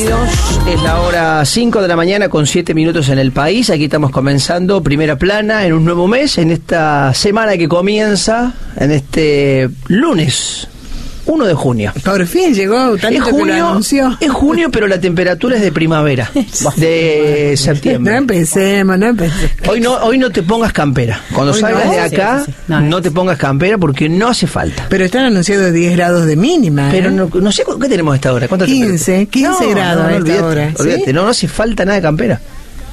bienvenidos. Es la hora 5 de la mañana con 7 minutos en el país. Aquí estamos comenzando Primera Plana en un nuevo mes, en esta semana que comienza, en este lunes 1 de junio. Por fin llegó, tanto que lo anunció. Es junio, pero la temperatura es de primavera, de septiembre. No empecemos. Hoy no te pongas campera. Cuando salgas de acá, no te pongas campera porque no hace falta. Pero están anunciados 10 grados de mínima. Pero no sé qué tenemos a esta hora. 15 grados a esta hora. Olvídate, ¿sí? No hace falta nada de campera.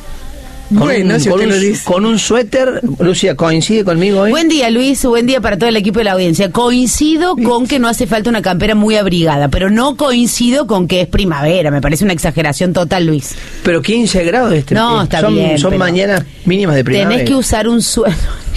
Con un suéter. Lucia, ¿coincide conmigo hoy? Buen día, Luis, buen día para todo el equipo de la audiencia. Coincido con que no hace falta una campera muy abrigada, pero no coincido con que es primavera. Me parece una exageración total, Luis. Pero 15 grados No, está bien. Son mañanas mínimas de primavera. Tenés que usar un suéter.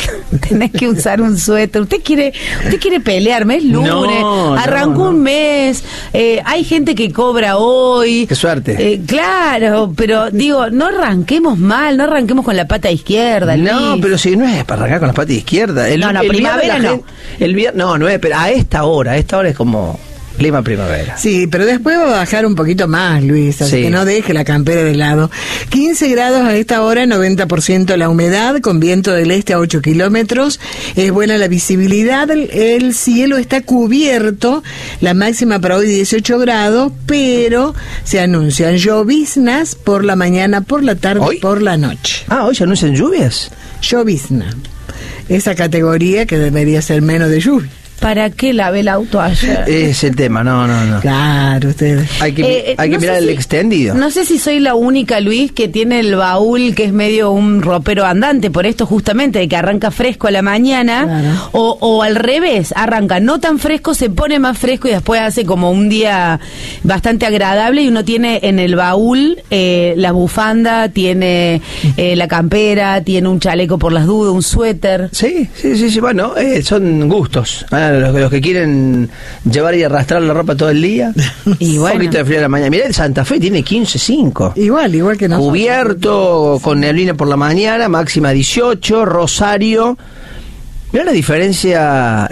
Usted quiere pelearme, es lunes, arrancó un mes, hay gente que cobra hoy. Qué suerte. Claro, pero digo, no arranquemos mal, no arranquemos con la pata izquierda. No, Luis. pero si no es para arrancar con la pata izquierda. Primavera no. No es, pero a esta hora es como clima primavera. Sí, pero después va a bajar un poquito más, Luis, así que no deje la campera de lado. 15 grados a esta hora, 90% la humedad, con viento del este a 8 kilómetros. Es buena la visibilidad, el cielo está cubierto, la máxima para hoy 18 grados, pero se anuncian lloviznas por la mañana, por la tarde, ¿hoy? Por la noche. ¿Hoy se anuncian lluvias? Llovizna. Esa categoría que debería ser menos de lluvia. ¿Para qué lavé el auto ayer? Es el tema, no. Claro, ustedes. Hay que mirar el extendido. No sé si soy la única, Luis, que tiene el baúl que es medio un ropero andante, por esto justamente, de que arranca fresco a la mañana, claro. o al revés, arranca no tan fresco, se pone más fresco y después hace como un día bastante agradable y uno tiene en el baúl la bufanda, tiene la campera, tiene un chaleco por las dudas, un suéter. Sí, bueno, son gustos. Los que quieren llevar y arrastrar la ropa todo el día. Y bueno. Un poquito de frío a la mañana. Mirá, el Santa Fe tiene 15.5. Igual que nosotros. Cubierto, con neblina por la mañana, máxima 18, Rosario. Mirá la diferencia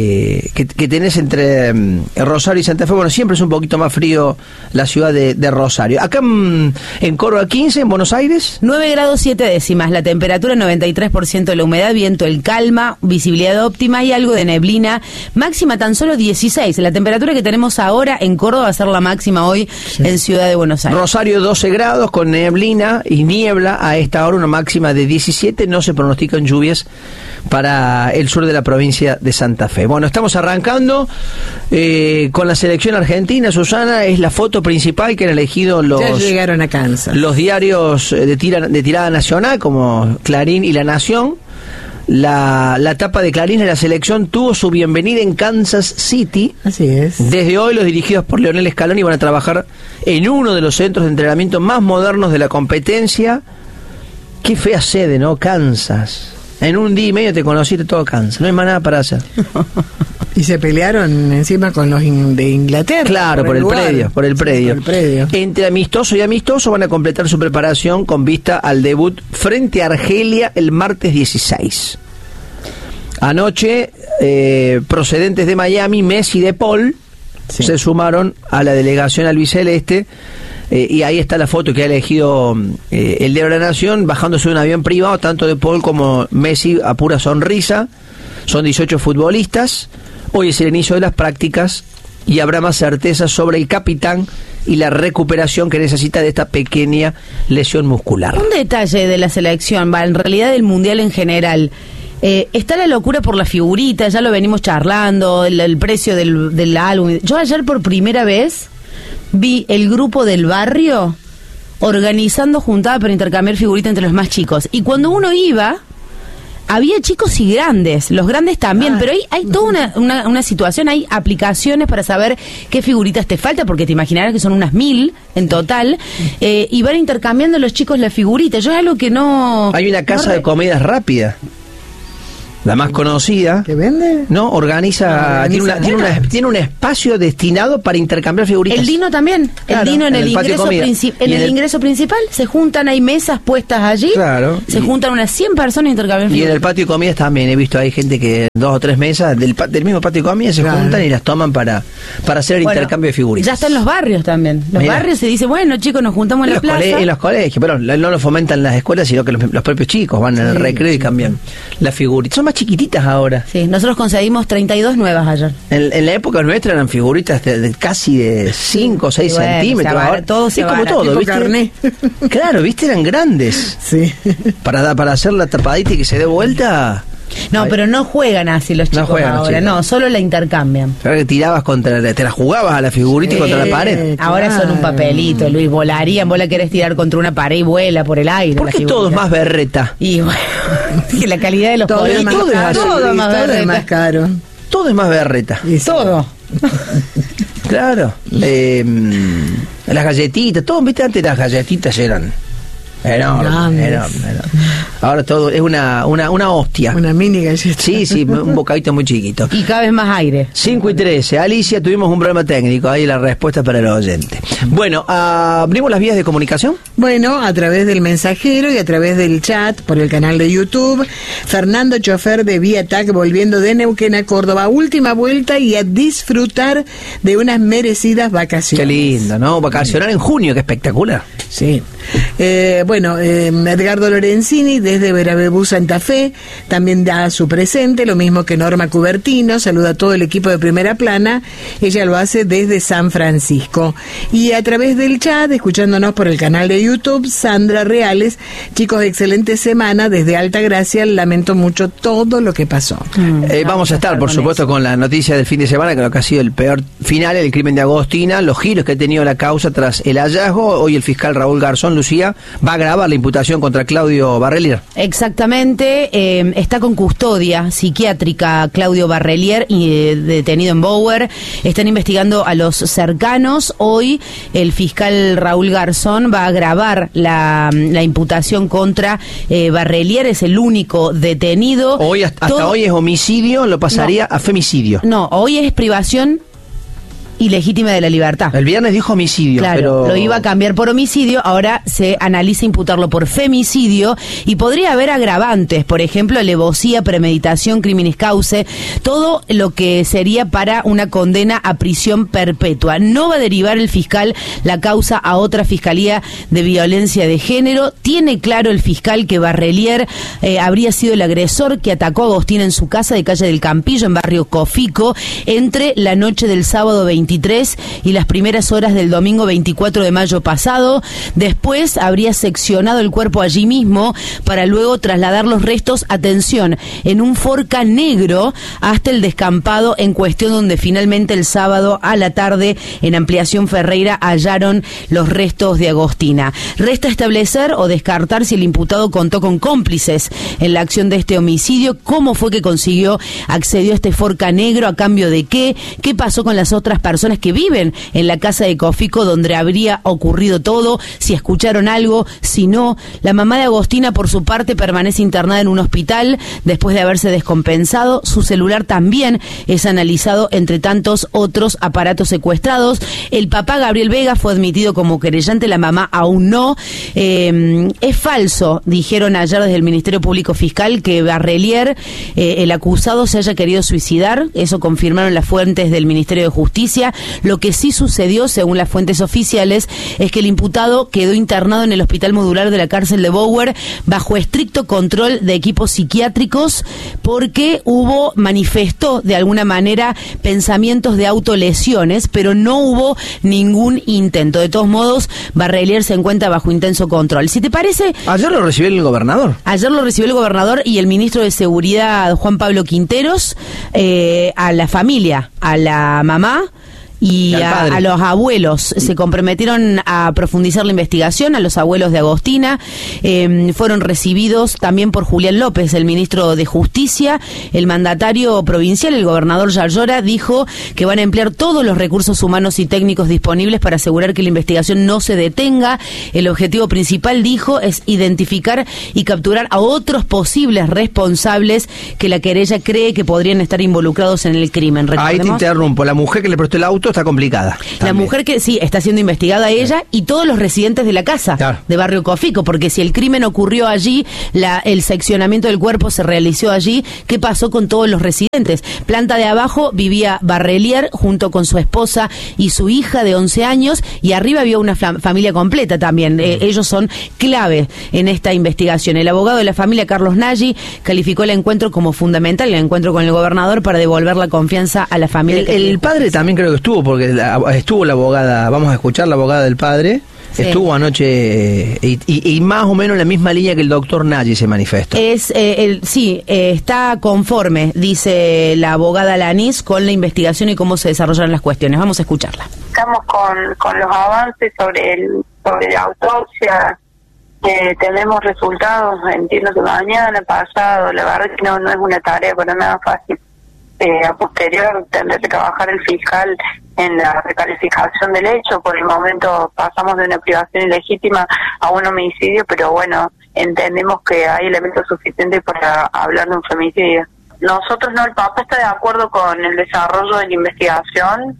que tenés entre Rosario y Santa Fe. Bueno, siempre es un poquito más frío la ciudad de Rosario. Acá en Córdoba 15, en Buenos Aires 9 grados 7 décimas, la temperatura 93% de la humedad, viento el calma, visibilidad óptima y algo de neblina, máxima tan solo 16. La temperatura que tenemos ahora en Córdoba va a ser la máxima hoy en Ciudad de Buenos Aires. Rosario 12 grados con neblina y niebla a esta hora, una máxima de 17. No se pronostican lluvias para el sur de la provincia de Santa Fe. Bueno, estamos arrancando con la selección argentina. Susana, es la foto principal que han elegido ya llegaron a Kansas. Los diarios de tirada nacional como Clarín y La Nación. La tapa de Clarín de la selección tuvo su bienvenida en Kansas City. Así es. Desde hoy los dirigidos por Leonel Scaloni van a trabajar en uno de los centros de entrenamiento más modernos de la competencia. Qué fea sede, ¿no? Kansas. En un día y medio te conociste todo Kansas, no hay más nada para hacer. Y se pelearon encima con los de Inglaterra. Claro, por el predio. Entre amistoso y amistoso van a completar su preparación con vista al debut frente a Argelia el martes 16. Anoche, procedentes de Miami, Messi y De Paul se sumaron a la delegación albiceleste. Y ahí está la foto que ha elegido el diario de La Nación, bajándose de un avión privado, tanto De Paul como Messi a pura sonrisa. Son 18 futbolistas. Hoy es el inicio de las prácticas y habrá más certeza sobre el capitán y la recuperación que necesita de esta pequeña lesión muscular. Un detalle de la selección, en realidad del Mundial en general. Está la locura por la figurita, ya lo venimos charlando, el precio del álbum. Yo ayer por primera vez vi el grupo del barrio organizando juntada para intercambiar figuritas entre los más chicos. Y cuando uno iba, había chicos y grandes, los grandes también, pero hay toda una situación, hay aplicaciones para saber qué figuritas te falta, porque te imaginarás que son unas 1000 en total, y van intercambiando los chicos las figuritas. Yo es algo que no... Hay una casa de comidas rápidas. la más conocida. ¿Que vende? No, organiza tiene un espacio destinado para intercambiar figuritas. El Dino también. Claro, el Dino en el ingreso principal se juntan, hay mesas puestas allí. Claro. Se juntan unas 100 personas a intercambiar figuritas. Y en el patio de comidas también he visto, hay gente que 2 o 3 mesas del mismo patio de comidas se juntan y las toman para hacer el intercambio de figuritas. Ya está en los barrios también. Los barrios se dice, bueno, chicos, nos juntamos en la plaza. En los colegios, pero no lo fomentan las escuelas, sino que los propios chicos van al recreo y cambian las figuritas. Son más chiquititas ahora. Sí, nosotros conseguimos 32 nuevas ayer. En la época nuestra eran figuritas casi de 5 o 6 centímetros. Ahora, todo es como todo, ¿viste? Carné. Claro, ¿viste? Eran grandes. Sí. Para hacer la tapadita y que se dé vuelta. No, pero no juegan así los chicos ahora, no, solo la intercambian. Claro que tirabas te la jugabas a la figurita y contra la pared. Ahora son un papelito, Luis, volarían, vos la querés tirar contra una pared y vuela por el aire. ¿Por qué todo es más berreta? Y bueno, que la calidad de los colores. Todo es más caro. Todo es más berreta. Todo. Claro. Las galletitas, todo, viste, antes las galletitas eran enorme. Ahora todo es una hostia. Una mini galleta. Sí, un bocadito muy chiquito. Y cada vez más aire. 5:13. Alicia, tuvimos un problema técnico. Ahí la respuesta para el oyente. Bueno, ¿abrimos las vías de comunicación? Bueno, a través del mensajero y a través del chat por el canal de YouTube. Fernando, chofer de Viatac, volviendo de Neuquén a Córdoba. Última vuelta y a disfrutar de unas merecidas vacaciones. Qué lindo, ¿no? Vacacionar en junio, qué espectacular. Sí. Edgardo Lorenzini desde Verabebú, Santa Fe, también da su presente, lo mismo que Norma Cubertino, saluda a todo el equipo de Primera Plana, ella lo hace desde San Francisco. Y a través del chat, escuchándonos por el canal de YouTube, Sandra Reales, chicos, excelente semana desde Altagracia, lamento mucho todo lo que pasó. Vamos a estar, por supuesto, con la noticia del fin de semana, que lo que ha sido el peor final, el crimen de Agostina, los giros que ha tenido la causa tras el hallazgo. Hoy el fiscal Raúl Garzón, Lucía, va a grabar la imputación contra Claudio Barrelier. Exactamente, está con custodia psiquiátrica Claudio Barrelier, detenido en Bower. Están investigando a los cercanos. Hoy el fiscal Raúl Garzón va a grabar la imputación contra Barrelier, es el único detenido. Hoy hasta hoy es homicidio, lo pasaría a femicidio. No, hoy es privación ilegítima de la libertad. El viernes dijo homicidio, claro, pero lo iba a cambiar por homicidio, ahora se analiza imputarlo por femicidio y podría haber agravantes, por ejemplo, alevosía, premeditación, criminis causa, todo lo que sería para una condena a prisión perpetua. No va a derivar el fiscal la causa a otra fiscalía de violencia de género. Tiene claro el fiscal que Barrelier habría sido el agresor que atacó a Agostina en su casa de calle del Campillo, en barrio Cofico, entre la noche del sábado 23 y las primeras horas del domingo 24 de mayo pasado. Después habría seccionado el cuerpo allí mismo para luego trasladar los restos, atención, en un Forca negro hasta el descampado en cuestión, donde finalmente el sábado a la tarde en Ampliación Ferreira hallaron los restos de Agostina. Resta establecer o descartar si el imputado contó con cómplices en la acción de este homicidio, cómo fue que accedió a este Forca negro, a cambio de qué pasó con las otras personas que viven en la casa de Cofico donde habría ocurrido todo, si escucharon algo, si no. La mamá de Agostina, por su parte, permanece internada en un hospital después de haberse descompensado. Su celular también es analizado entre tantos otros aparatos secuestrados. El papá, Gabriel Vega, fue admitido como querellante, la mamá aún no. Es falso, dijeron ayer desde el Ministerio Público Fiscal, que Barrelier, el acusado, se haya querido suicidar. Eso confirmaron las fuentes del Ministerio de Justicia. Lo que sí sucedió, según las fuentes oficiales, es que el imputado quedó internado en el Hospital Modular de la cárcel de Bower bajo estricto control de equipos psiquiátricos, porque manifestó de alguna manera pensamientos de autolesiones, pero no hubo ningún intento. De todos modos, Barrelier se encuentra bajo intenso control. Si te parece... Ayer lo recibió el gobernador. Ayer lo recibió el gobernador y el ministro de Seguridad, Juan Pablo Quinteros, a la familia, a la mamá y a los abuelos. Se comprometieron a profundizar la investigación, a los abuelos de Agostina. Fueron recibidos también por Julián López, el ministro de Justicia. El mandatario provincial, el gobernador Yarlora, dijo que van a emplear todos los recursos humanos y técnicos disponibles para asegurar que la investigación no se detenga. El objetivo principal, dijo, es identificar y capturar a otros posibles responsables que la querella cree que podrían estar involucrados en el crimen. Ahí te interrumpo. La mujer que le prestó el auto está complicada. La mujer que sí está siendo investigada, ella y todos los residentes de la casa de Barrio Cofico, porque si el crimen ocurrió allí, el seccionamiento del cuerpo se realizó allí, ¿qué pasó con todos los residentes? Planta de abajo vivía Barrelier junto con su esposa y su hija de 11 años, y arriba había una familia completa también. Ellos son clave en esta investigación. El abogado de la familia, Carlos Nagy, calificó el encuentro como fundamental, el encuentro con el gobernador, para devolver la confianza a la familia. El padre también creo que estuvo, porque estuvo la abogada, vamos a escuchar la abogada del padre. Sí. Estuvo anoche y más o menos en la misma línea que el doctor Nagy se manifestó. Está conforme, dice la abogada Lanís, con la investigación y cómo se desarrollan las cuestiones. Vamos a escucharla. Estamos con los avances sobre la autopsia. Tenemos resultados, entiendo que mañana, pasado. La verdad que no es una tarea para nada fácil. A posterior tendrá que trabajar el fiscal en la recalificación del hecho. Por el momento pasamos de una privación ilegítima a un homicidio, pero bueno, entendemos que hay elementos suficientes para hablar de un femicidio. Nosotros no, el papá está de acuerdo con el desarrollo de la investigación.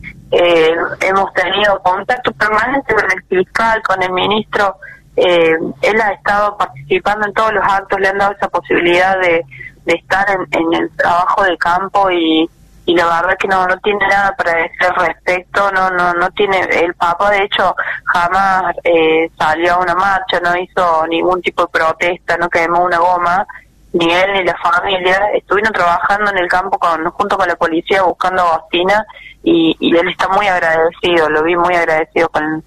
Hemos tenido contacto permanente con el fiscal, con el ministro. Él ha estado participando en todos los actos, le han dado esa posibilidad de estar en el trabajo de campo y la verdad que no tiene nada para decir al respecto. No tiene, el Papa de hecho jamás salió a una marcha, no hizo ningún tipo de protesta, no quemó una goma, ni él ni la familia. Estuvieron trabajando en el campo junto con la policía buscando a Agostina y él está muy agradecido, lo vi muy agradecido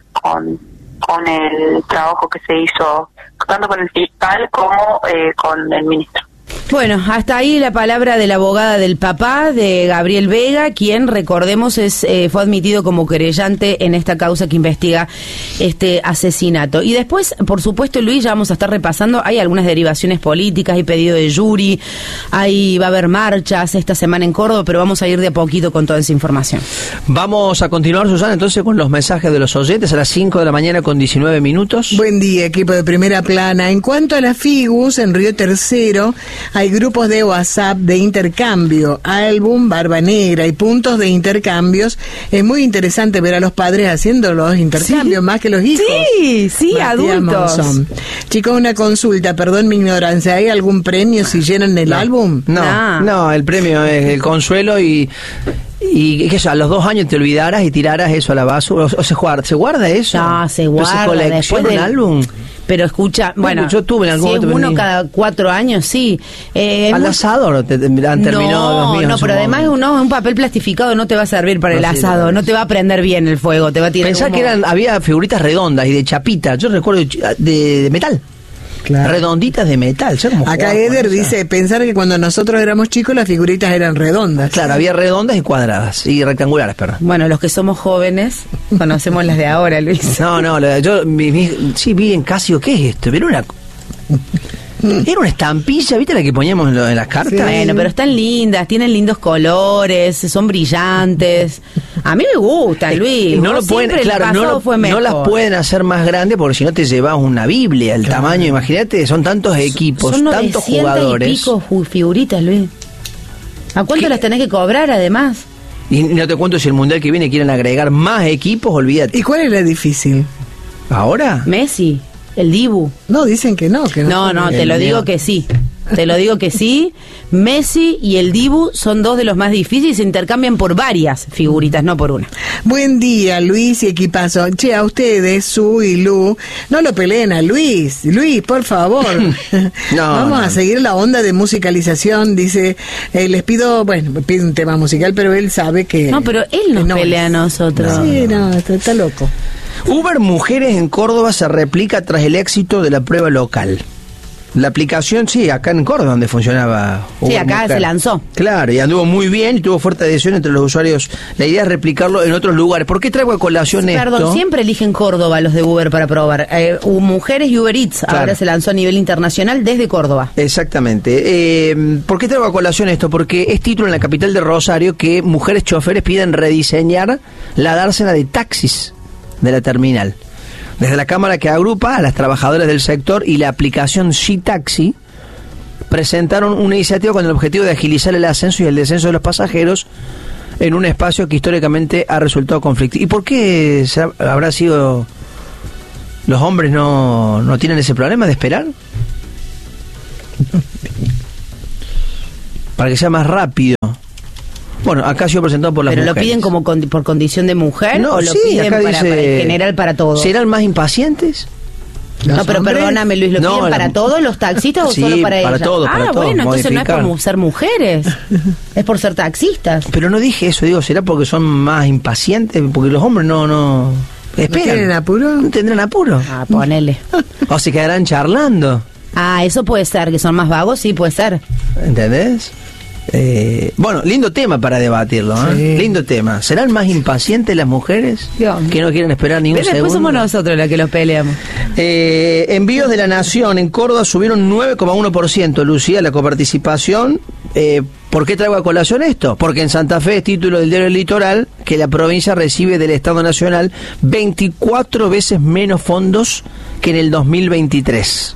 con el trabajo que se hizo tanto con el fiscal como con el ministro. Bueno, hasta ahí la palabra de la abogada del papá, de Gabriel Vega, quien, recordemos, fue admitido como querellante en esta causa que investiga este asesinato. Y después, por supuesto, Luis, ya vamos a estar repasando, hay algunas derivaciones políticas, hay pedido de jury, va a haber marchas esta semana en Córdoba, pero vamos a ir de a poquito con toda esa información. Vamos a continuar, Susana, entonces con los mensajes de los oyentes a las 5 de la mañana con 19 minutos. Buen día, equipo de Primera Plana. En cuanto a las FIGUS, en Río Tercero, hay grupos de WhatsApp de intercambio, álbum, barba negra y puntos de intercambios. Es muy interesante ver a los padres haciendo los intercambios, más que los hijos. Sí, adultos. Chicos, una consulta, perdón mi ignorancia, ¿hay algún premio si llenan el álbum? No, el premio es el consuelo y que a los 2 años te olvidaras y tiraras eso a la basura. ¿O se guarda eso? No, se guarda. ¿Se colecciona un álbum? Pero escucha, bueno, yo tuve en algún momento, si es uno cada 4 años, sí. ¿Al asado han terminado los míos? No, pero además un papel plastificado no te va a servir para el asado, no te va a prender bien el fuego, te va a tirar. Pensá que había figuritas redondas y de chapita, yo recuerdo de metal. Claro. Redonditas de metal. Acá Eder dice, pensar que cuando nosotros éramos chicos las figuritas eran redondas. Claro, había redondas y cuadradas y rectangulares, perdón. Bueno, los que somos jóvenes conocemos las de ahora, Luis. Yo vi en Casio, ¿qué es esto? Pero era una estampilla, ¿viste la que poníamos en las cartas? Sí. Bueno, pero están lindas, tienen lindos colores, son brillantes. A mí me gustan, Luis. No las pueden hacer más grandes porque si no te llevas una Biblia, el tamaño, imagínate, son tantos equipos, son tantos jugadores. Y pico figuritas, Luis. ¿A cuánto las tenés que cobrar además? Y no te cuento si el mundial que viene quieren agregar más equipos, olvídate. ¿Y cuál es la difícil? ¿Ahora? Messi. El Dibu. No, dicen que no. No, te lo digo que sí. Te lo digo que sí. Messi y el Dibu son 2 de los más difíciles. Se intercambian por varias figuritas, no por una. Buen día, Luis y equipazo. Che, a ustedes, Su y Lu, no lo peleen a Luis. Luis, por favor. Vamos a seguir la onda de musicalización. Dice, les pido, pido un tema musical, pero él sabe que... No, pero él nos pelea a nosotros. Sí, está loco. Uber Mujeres en Córdoba se replica tras el éxito de la prueba local. La aplicación, sí, acá en Córdoba donde funcionaba. Sí, acá se lanzó. Claro, y anduvo muy bien y tuvo fuerte adhesión entre los usuarios. La idea es replicarlo en otros lugares. ¿Por qué traigo a colación esto? Perdón, siempre eligen Córdoba los de Uber para probar. Mujeres y Uber Eats, claro. Ahora se lanzó a nivel internacional desde Córdoba. Exactamente. ¿Por qué traigo a colación esto? Porque es título en la capital de Rosario que mujeres choferes piden rediseñar la dársena de taxis de la terminal. Desde la Cámara que agrupa a las trabajadoras del sector y la aplicación SheTaxi presentaron una iniciativa con el objetivo de agilizar el ascenso y el descenso de los pasajeros en un espacio que históricamente ha resultado conflictivo. ¿Y por qué habrá sido... los hombres no tienen ese problema de esperar? Para que sea más rápido. Bueno, acá ha sido presentado por las mujeres. ¿Pero lo piden como por condición de mujer? No, ¿o lo sí, piden acá dice, para en general para todos? ¿Serán más impacientes? No, pero perdóname, Luis, ¿lo piden para todos los taxistas o sí, solo para ellas? Todos, para todos, bueno, entonces no es por ser mujeres, es por ser taxistas. Pero no dije eso, digo, ¿será porque son más impacientes? Porque los hombres no esperan. ¿No tienen apuro? ¿No tendrán apuro? Ah, ponele. O se quedarán charlando. Ah, eso puede ser, que son más vagos, sí, puede ser. ¿Entendés? Bueno, lindo tema para debatirlo, ¿eh? Sí. Lindo tema. ¿Serán más impacientes las mujeres que no quieren esperar ni un segundo? Después somos nosotros las que los peleamos. Envíos de la Nación en Córdoba subieron 9,1%, Lucía, la coparticipación. ¿Por qué traigo a colación esto? Porque en Santa Fe es título del diario El Litoral que la provincia recibe del Estado Nacional 24 veces menos fondos que en el 2023.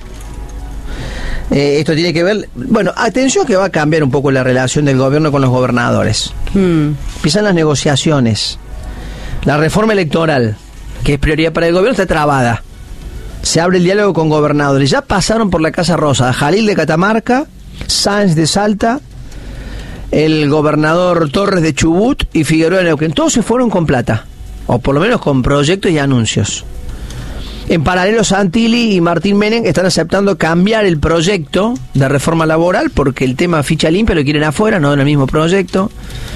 Esto tiene que ver... Bueno, atención que va a cambiar un poco la relación del gobierno con los gobernadores. Empiezan las negociaciones. La reforma electoral, que es prioridad para el gobierno, está trabada. Se abre el diálogo con gobernadores. Ya pasaron por la Casa Rosa Jalil de Catamarca, Sáenz de Salta, el gobernador Torres de Chubut y Figueroa de Neuquén. Todos se fueron con plata, o por lo menos con proyectos y anuncios. En paralelo, Santilli y Martín Menem están aceptando cambiar el proyecto de reforma laboral porque el tema ficha limpia lo quieren afuera, no en el mismo proyecto.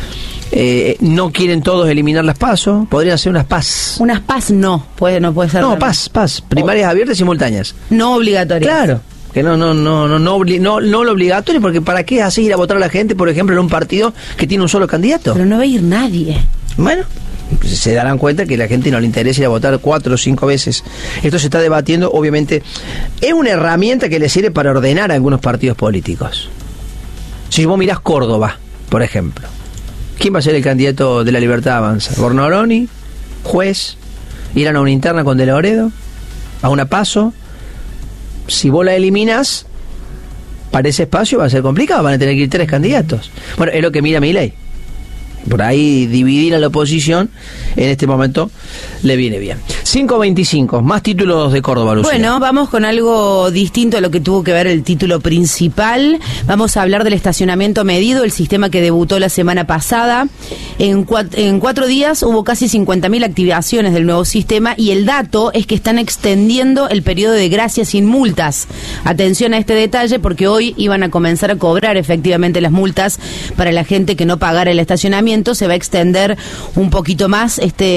No quieren todos eliminar las PASO. Podrían ser unas PAS. Unas PAS no puede ser. No, PAS, primarias abiertas y simultáneas. No obligatorias. Claro. Que no lo obligatorio, porque ¿para qué hacer ir a votar a la gente, por ejemplo, en un partido que tiene un solo candidato? Pero no va a ir nadie. Bueno, se darán cuenta que a la gente no le interesa ir a votar 4 o 5 veces. Esto se está debatiendo, obviamente. Es una herramienta que le sirve para ordenar a algunos partidos políticos. Si vos mirás Córdoba, por ejemplo, ¿quién va a ser el candidato de La Libertad Avanza? ¿Bornoroni? ¿Juez? ¿Irán a una interna con De Loredo? ¿A una PASO? Si vos la eliminás, para ese espacio va a ser complicado, van a tener que ir 3 candidatos. Bueno, es lo que mira Milei. Por ahí dividir a la oposición en este momento le viene bien. 5:25, más títulos de Córdoba, Lucía. Bueno, vamos con algo distinto a lo que tuvo que ver el título principal. Vamos a hablar del estacionamiento medido, el sistema que debutó la semana pasada. En 4 días hubo casi 50.000 activaciones del nuevo sistema y el dato es que están extendiendo el periodo de gracia sin multas. Atención a este detalle porque hoy iban a comenzar a cobrar efectivamente las multas para la gente que no pagara el estacionamiento. Se va a extender un poquito más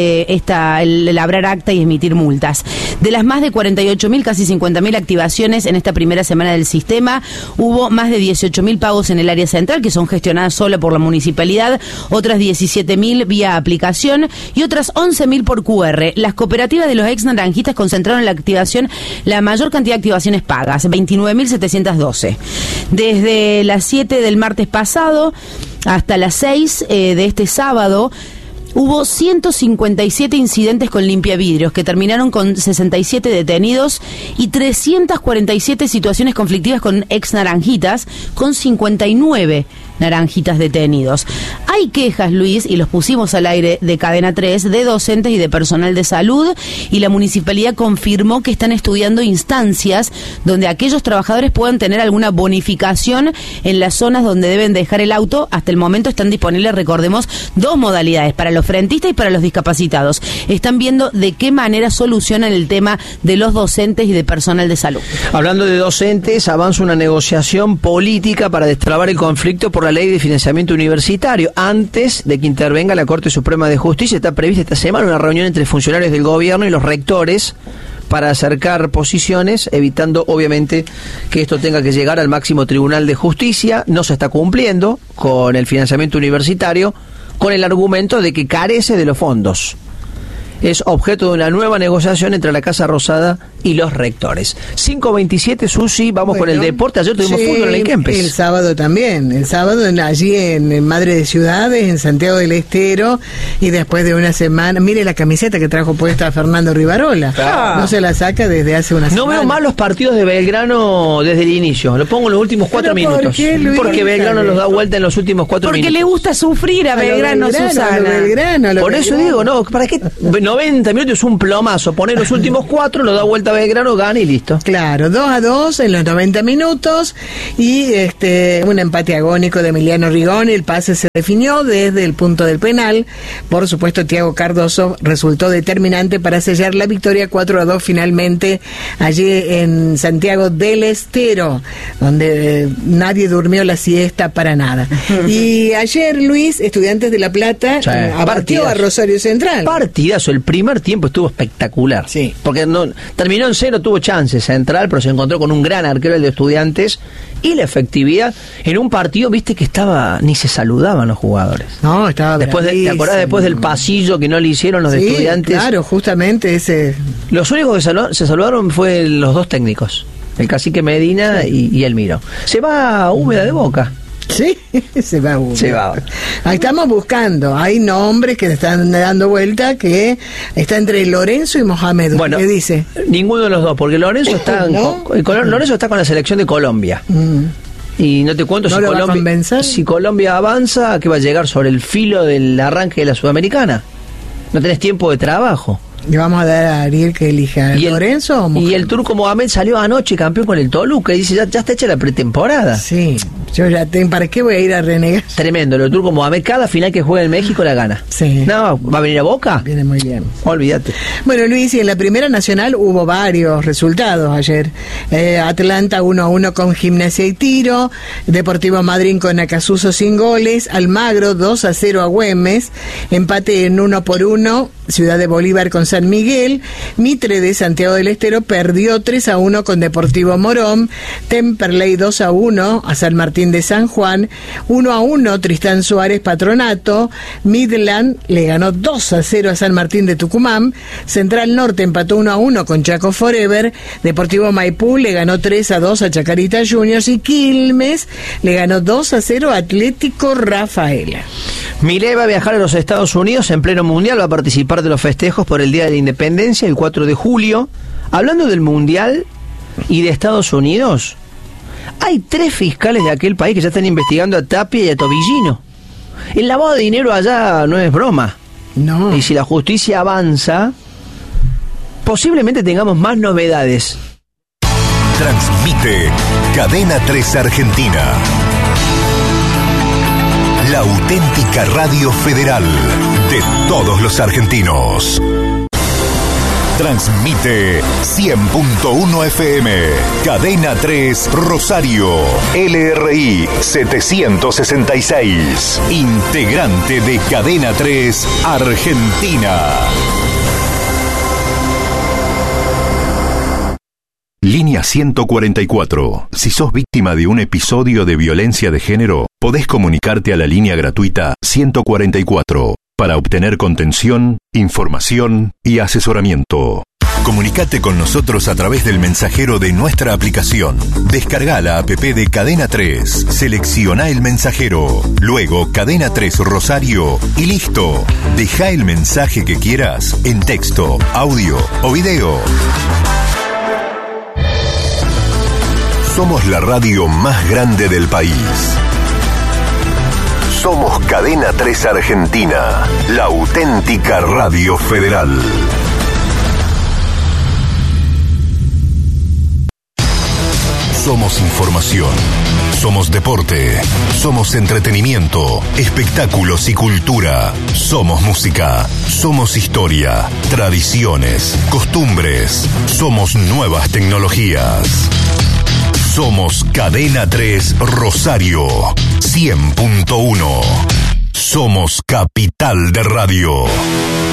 el labrar acta y emitir multas. De las más de 48.000, casi 50.000 activaciones en esta primera semana del sistema, hubo más de 18.000 pagos en el área central, que son gestionadas solo por la municipalidad, otras 17.000 vía aplicación y otras 11.000 por QR. Las cooperativas de los ex naranjistas concentraron en la activación la mayor cantidad de activaciones pagas, 29.712. Desde las 7 del martes pasado hasta las 6 de este sábado, hubo 157 incidentes con limpiavidrios que terminaron con 67 detenidos y 347 situaciones conflictivas con ex naranjitas, con 59 naranjitas detenidos. Hay quejas, Luis, y los pusimos al aire de Cadena 3, de docentes y de personal de salud, y la municipalidad confirmó que están estudiando instancias donde aquellos trabajadores puedan tener alguna bonificación en las zonas donde deben dejar el auto. Hasta el momento están disponibles, recordemos, 2 modalidades, para los frentistas y para los discapacitados. Están viendo de qué manera solucionan el tema de los docentes y de personal de salud. Hablando de docentes, avanza una negociación política para destrabar el conflicto por la ley de financiamiento universitario. Antes de que intervenga la Corte Suprema de Justicia, está prevista esta semana una reunión entre funcionarios del gobierno y los rectores para acercar posiciones, evitando obviamente que esto tenga que llegar al máximo Tribunal de Justicia. No se está cumpliendo con el financiamiento universitario, con el argumento de que carece de los fondos. Es objeto de una nueva negociación entre la Casa Rosada y los rectores. 5:27, Susi, vamos con el deporte. Ayer tuvimos fútbol en el Kempes. El sábado también. El sábado allí en Madre de Ciudades, en Santiago del Estero, y después de una semana... Mire la camiseta que trajo puesta Fernando Rivarola. No se la saca desde hace una semana. No veo mal los partidos de Belgrano desde el inicio. Lo pongo en los últimos 4 minutos. ¿Por qué, Luis? Porque Belgrano los da vuelta en los últimos 4 minutos. Porque le gusta sufrir a Belgrano, Susana. Por eso digo, no, ¿para qué? 90 minutos es un plomazo. Poner los últimos 4, lo da vuelta a Belgrano, gana y listo. Claro, 2-2 en los 90 minutos y un empate agónico de Emiliano Rigoni. El pase se definió desde el punto del penal. Por supuesto, Thiago Cardoso resultó determinante para sellar la victoria 4-2 finalmente allí en Santiago del Estero, donde nadie durmió la siesta para nada. Y ayer, Luis, Estudiantes de La Plata abatió a Rosario Central. Partidazo, el primer tiempo estuvo espectacular. Sí. Porque no terminó en 0, tuvo chance Central, pero se encontró con un gran arquero, el de Estudiantes, y la efectividad en un partido, viste que ni se saludaban los jugadores. No, estaba después ¿te acordás después del pasillo que no le hicieron los de Estudiantes? Claro, justamente ese. Los únicos que se saludaron fue los 2 técnicos, el cacique Medina y Elmiro. Se va Úbeda de Boca. Sí, se va uno. Se va. Ahí estamos buscando. Hay nombres que están dando vuelta, que está entre Lorenzo y Mohamed. Bueno, ¿qué dice? Ninguno de los dos, porque Lorenzo está Lorenzo está con la selección de Colombia. Y no te cuento ¿No si lo va a convencer? Si Colombia avanza, que va a llegar sobre el filo del arranque de la Sudamericana. No tenés tiempo de trabajo. Le vamos a dar a Ariel que elija Lorenzo o Mohamed. Y el turco Mohamed salió anoche campeón con el Toluca y dice, ya está hecha la pretemporada. Sí, yo ya tengo, ¿para qué voy a ir a renegar? Tremendo, el turco Mohamed cada final que juega en México la gana. Sí. No, ¿va a venir a Boca? Viene muy bien. Olvídate. Bueno, Luis, y en la Primera Nacional hubo varios resultados ayer. Atlanta 1-1 con Gimnasia y Tiro, Deportivo Madryn con Acasuso sin goles, Almagro 2-0 a Güemes, empate en 1-1, Ciudad de Bolívar con San Miguel, Mitre de Santiago del Estero perdió 3-1 con Deportivo Morón, Temperley 2-1 a San Martín de San Juan, 1-1 Tristán Suárez Patronato, Midland le ganó 2-0 a San Martín de Tucumán, Central Norte empató 1-1 con Chaco Forever, Deportivo Maipú le ganó 3-2 a Chacarita Juniors y Quilmes le ganó 2-0 a Atlético Rafaela. Milei va a viajar a los Estados Unidos en pleno mundial, va a participar de los festejos por el Día de la Independencia, el 4 de julio. Hablando del mundial y de Estados Unidos, hay 3 fiscales de aquel país que ya están investigando a Tapia y a Tobillino. El lavado de dinero allá no es broma. No. Y si la justicia avanza, posiblemente tengamos más novedades. Transmite Cadena 3 Argentina. La auténtica radio federal de todos los argentinos. Transmite 100.1 FM, Cadena 3 Rosario, LRI 766, integrante de Cadena 3 Argentina. Línea 144. Si sos víctima de un episodio de violencia de género, podés comunicarte a la línea gratuita 144 para obtener contención, información y asesoramiento. Comunicate con nosotros a través del mensajero de nuestra aplicación. Descarga la app de Cadena 3, selecciona el mensajero, luego Cadena 3 Rosario y listo. Deja el mensaje que quieras en texto, audio o video. Somos la radio más grande del país. Somos Cadena 3 Argentina, la auténtica radio federal. Somos información, somos deporte, somos entretenimiento, espectáculos y cultura, somos música, somos historia, tradiciones, costumbres, somos nuevas tecnologías. Somos Cadena 3 Rosario 100.1. Somos Capital de Radio.